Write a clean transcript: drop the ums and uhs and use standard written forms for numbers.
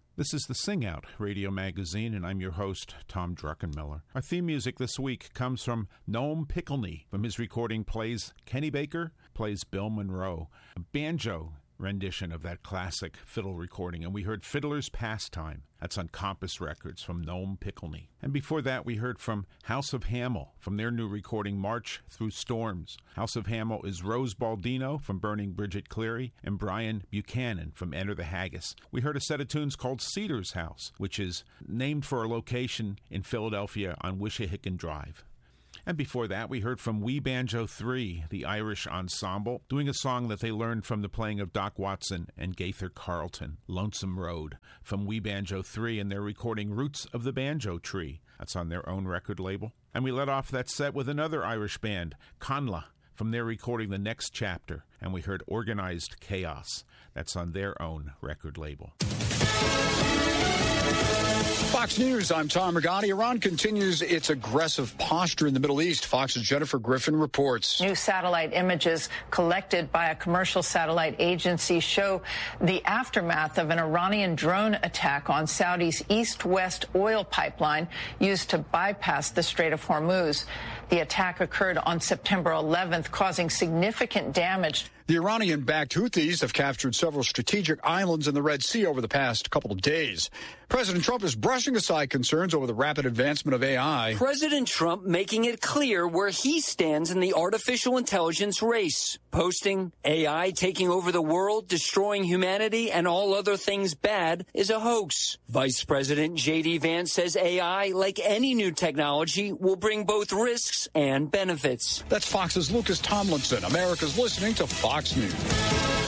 This is the Sing Out radio magazine, and I'm your host, Tom Druckenmiller. Our theme music this week comes from Noam Pikelny. From his recording plays Kenny Baker, plays Bill Monroe, a banjo rendition of that classic fiddle recording, and we heard Fiddler's Pastime. That's on Compass Records from Noam Pikelny. And before that, we heard from House of Hamel from their new recording, March Through Storms. House of Hamel is Rose Baldino from Burning Bridget Cleary and Brian Buchanan from Enter the Haggis. We heard a set of tunes called Cedar's House, which is named for a location in Philadelphia on Wissahickon Drive. And before that, we heard from Wee Banjo 3, the Irish ensemble, doing a song that they learned from the playing of Doc Watson and Gaither Carlton, Lonesome Road, from Wee Banjo 3, and they're recording Roots of the Banjo Tree. That's on their own record label. And we let off that set with another Irish band, Conla, from their recording The Next Chapter, and we heard Organized Chaos. That's on their own record label. Fox News, I'm Tom Rigotti. Iran continues its aggressive posture in the Middle East. Fox's Jennifer Griffin reports. New satellite images collected by a commercial satellite agency show the aftermath of an Iranian drone attack on Saudi's east-west oil pipeline used to bypass the Strait of Hormuz. The attack occurred on September 11th, causing significant damage. The Iranian-backed Houthis have captured several strategic islands in the Red Sea over the past couple of days. President Trump is brushing aside concerns over the rapid advancement of AI. President Trump making it clear where he stands in the artificial intelligence race, posting, AI taking over the world, destroying humanity, and all other things bad is a hoax. Vice President J.D. Vance says AI, like any new technology, will bring both risks and benefits. That's Fox's Lucas Tomlinson. America's listening to Fox News.